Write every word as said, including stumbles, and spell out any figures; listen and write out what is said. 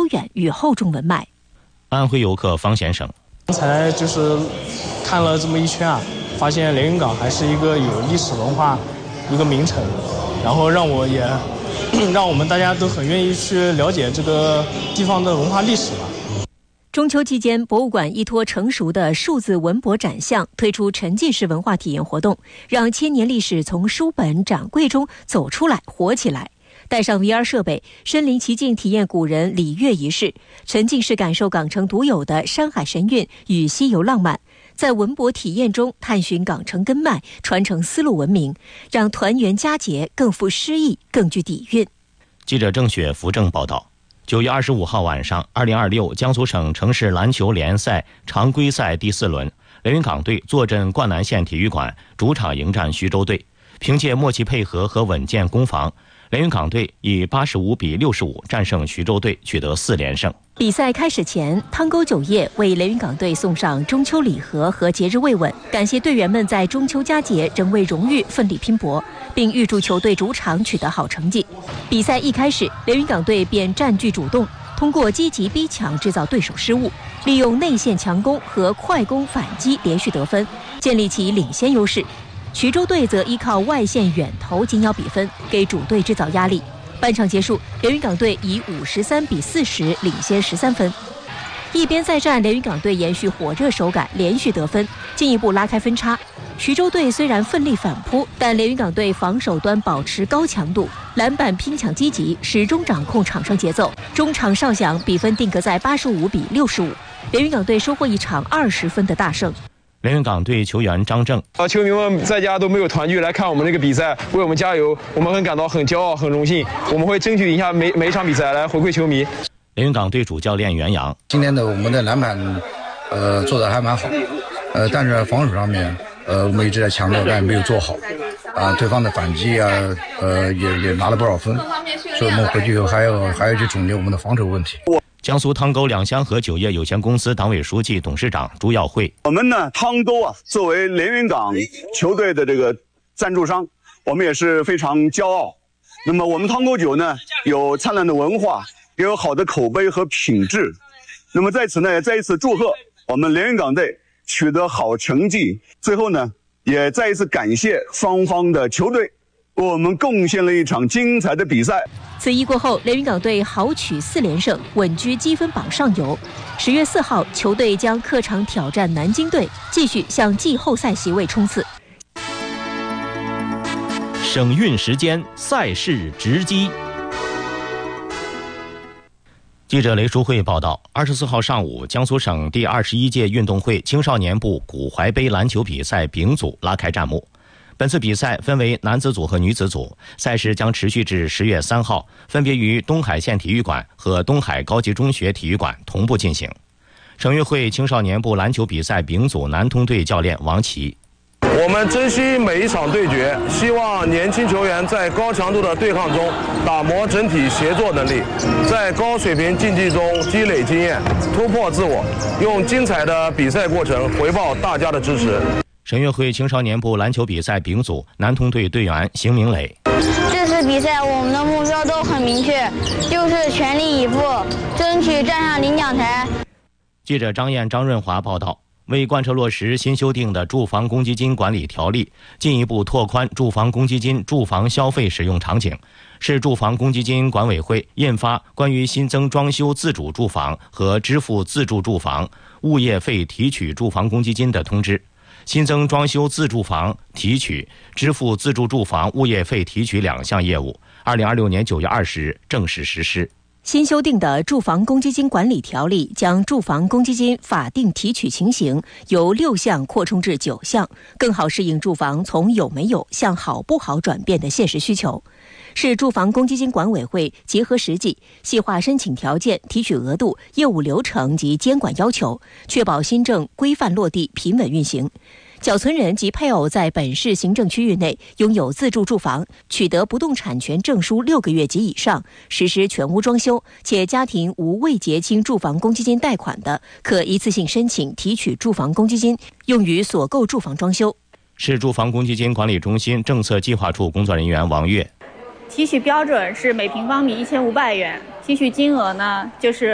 悠远与厚重文脉。 安徽游客方先生， 刚才就是看了这么一圈啊，发现连云港还是一个有历史文化一个名城，然后让我也让我们大家都很愿意去了解这个地方的文化历史吧。 中秋期间，博物馆依托成熟的数字文博展项，推出沉浸式文化体验活动，让千年历史从书本展柜中走出来，活起来。带上 V R 设备，身临其境体验古人礼乐仪式，沉浸式感受港城独有的山海神韵与西游浪漫，在文博体验中探寻港城根脉，传承丝路文明，让团圆佳节更富诗意，更具底蕴。 记者郑雪扶正报道。九月二十五号晚上，二零二六江苏省城市篮球联赛常规赛第四轮，连云港队坐镇灌南县体育馆，主场迎战徐州队。凭借默契配合和稳健攻防，连云港队以八十五比六十五战胜徐州队，取得四连胜。 比赛开始前，汤沟酒业为连云港队送上中秋礼盒和节日慰问，感谢队员们在中秋佳节仍为荣誉奋力拼搏，并预祝球队主场取得好成绩。比赛一开始，连云港队便占据主动，通过积极逼抢制造对手失误，利用内线强攻和快攻反击连续得分，建立起领先优势。徐州队则依靠外线远投紧咬比分，给主队制造压力。半场结束，连云港队以五十三比四十领先十三分。一边再战，连云港队延续火热手感，连续得分，进一步拉开分差。徐州队虽然奋力反扑，但连云港队防守端保持高强度，篮板拼抢积极，始终掌控场上节奏。中场哨响，比分定格在八十五比六十五，连云港队收获一场二十分的大胜。 连云港队球员张正， 啊，球迷们在家都没有团聚来看我们这个比赛，为我们加油，我们很感到很骄傲，很荣幸。我们会争取一下每每一场比赛来回馈球迷。 连云港队主教练袁洋， 今天的我们的篮板，呃，做得还蛮好，呃，但是防守上面，呃，我们一直在强调，但没有做好，啊，对方的反击啊，呃，也也拿了不少分，所以我们回去以后还要还要去总结我们的防守问题。 江苏汤沟两香河酒业有限公司党委书记、董事长朱耀慧， 我们呢，汤沟啊，作为连云港球队的这个赞助商，我们也是非常骄傲。那么我们汤沟酒呢，有灿烂的文化，也有好的口碑和品质。那么在此呢，也再一次祝贺我们连云港队取得好成绩。最后呢，也再一次感谢双方的球队，为我们贡献了一场精彩的比赛。 此役过后，连云港队豪取四连胜，稳居积分榜上游。十月四号，球队将客场挑战南京队，继续向季后赛席位冲刺。 省运时间，赛事直击。记者雷淑慧报道，二十四号上午，江苏省第二十一届运动会青少年部古淮杯篮球比赛丙组拉开战幕。本次比赛分为男子组和女子组，赛事将持续至十月三号，分别于东海县体育馆和东海高级中学体育馆同步进行。省运会青少年部篮球比赛丙组男通队教练王琦， 我们珍惜每一场对决，希望年轻球员在高强度的对抗中打磨整体协作能力，在高水平竞技中积累经验，突破自我，用精彩的比赛过程回报大家的支持。 省运会青少年部篮球比赛丙组男通队队员邢明磊， 这次比赛我们的目标都很明确，就是全力以赴，争取站上领奖台。 记者张燕、张润华报道，为贯彻落实新修订的住房公积金管理条例，进一步拓宽住房公积金住房消费使用场景，市住房公积金管委会印发关于新增装修自主住房和支付自住住房物业费提取住房公积金的通知，新增装修自住房提取、支付自住住房物业费提取两项业务，二零二六年九月二十日正式实施。 新修订的住房公积金管理条例将住房公积金法定提取情形由六项扩充至九项，更好适应住房从有没有向好不好转变的现实需求。市住房公积金管委会结合实际，细化申请条件、提取额度、业务流程及监管要求，确保新政规范落地、平稳运行。缴存人及配偶在本市行政区域内拥有自住住房，取得不动产权证书六个月及以上，实施全屋装修，且家庭无未结清住房公积金贷款的，可一次性申请提取住房公积金，用于所购住房装修。 市住房公积金管理中心政策计划处工作人员王月， 提取标准是每平方米一千五百元，提取金额呢就是